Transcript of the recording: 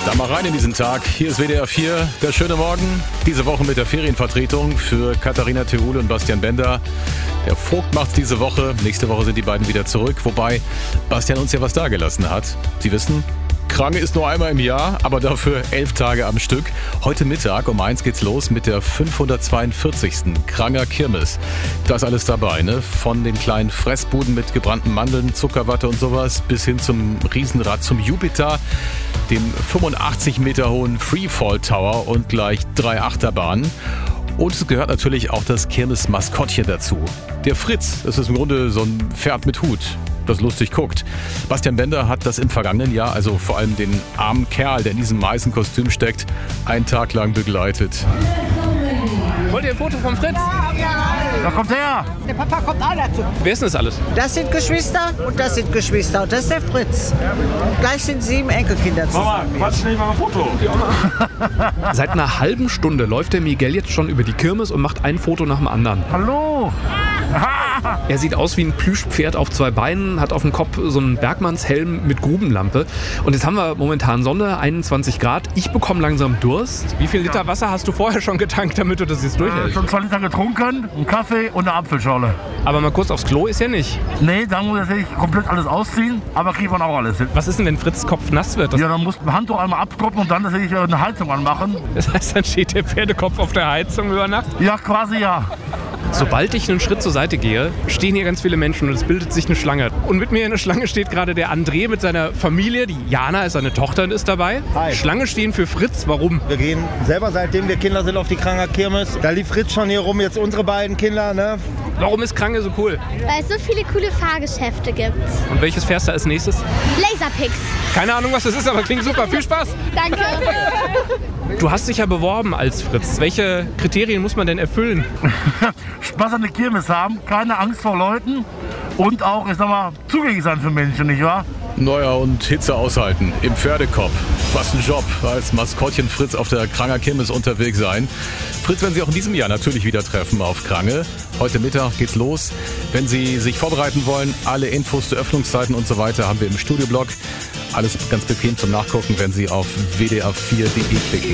Da mal rein in diesen Tag. Hier ist WDR 4, der schöne Morgen. Diese Woche mit der Ferienvertretung für Katharina Theule und Bastian Bender. Der Vogt macht's diese Woche. Nächste Woche sind die beiden wieder zurück. Wobei Bastian uns ja was dagelassen hat. Sie wissen, Krange ist nur einmal im Jahr, aber dafür 11 Tage am Stück. Heute Mittag um 1 geht's los mit der 542. Kranger Kirmes. Da ist alles dabei, ne? Von den kleinen Fressbuden mit gebrannten Mandeln, Zuckerwatte und sowas bis hin zum Riesenrad, zum Jupiter, dem 85 Meter hohen Freefall Tower und gleich 3 Achterbahnen. Und es gehört natürlich auch das Kirmes-Maskottchen dazu. Der Fritz, das ist im Grunde so ein Pferd mit Hut, das lustig guckt. Bastian Bender hat das im vergangenen Jahr, also vor allem den armen Kerl, der in diesem Meißenkostüm steckt, einen Tag lang begleitet. Wollt ihr ein Foto vom Fritz? Da kommt her! Der Papa kommt auch dazu. Wer ist denn das alles? Das sind Geschwister und das sind Geschwister und das ist der Fritz. Gleich sind 7 Enkelkinder Mama, zusammen. quatsch nicht mal ein Foto. Seit einer halben Stunde läuft der Miguel jetzt schon über die Kirmes und macht ein Foto nach dem anderen. Hallo! Er sieht aus wie ein Plüschpferd auf 2 Beinen, hat auf dem Kopf so einen Bergmannshelm mit Grubenlampe. Und jetzt haben wir momentan Sonne, 21 Grad. Ich bekomme langsam Durst. Wie viel Liter Wasser hast du vorher schon getankt, damit du das jetzt durchhältst? Schon 2 Liter getrunken, einen Kaffee und eine Apfelschorle. Aber mal kurz aufs Klo ist ja nicht. Nee, dann muss ich komplett alles ausziehen, aber kriegt man auch alles hin. Was ist denn, wenn Fritz Kopf nass wird? Ja, dann muss ein Handtuch einmal abtropfen und dann tatsächlich eine Heizung anmachen. Das heißt, dann steht der Pferdekopf auf der Heizung über Nacht? Ja, quasi ja. Sobald ich einen Schritt zur Seite gehe, stehen hier ganz viele Menschen und es bildet sich eine Schlange. Und mit mir in der Schlange steht gerade der André mit seiner Familie. Die Jana ist seine Tochter und ist dabei. Hi. Schlange stehen für Fritz. Warum? Wir gehen selber, seitdem wir Kinder sind, auf die Kranger Kirmes. Da lief Fritz schon hier rum, jetzt unsere beiden Kinder, ne? Warum ist Krange so cool? Weil es so viele coole Fahrgeschäfte gibt. Und welches fährst du als nächstes? Laserpix. Keine Ahnung, was das ist, aber klingt super. Viel Spaß! Danke. Du hast dich ja beworben als Fritz. Welche Kriterien muss man denn erfüllen? Spaß an der Kirmes haben, keine Angst vor Leuten und auch, ich sag mal, zugänglich sein für Menschen, nicht wahr? Neuer und Hitze aushalten im Pferdekopf. Was ein Job, als Maskottchen Fritz auf der Kranger Kirmes unterwegs sein. Fritz werden Sie auch in diesem Jahr natürlich wieder treffen auf Krange. Heute Mittag geht's los. Wenn Sie sich vorbereiten wollen, alle Infos zu Öffnungszeiten und so weiter haben wir im Studioblog. Alles ganz bequem zum Nachgucken, wenn Sie auf wdr4.de klicken.